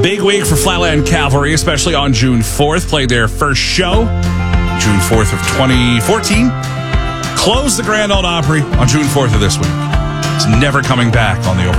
Big week for Flatland Cavalry, especially on June 4th. Played their first show, June 4th of 2014. Closed the Grand Ole Opry on June 4th of this week. It's never coming back on the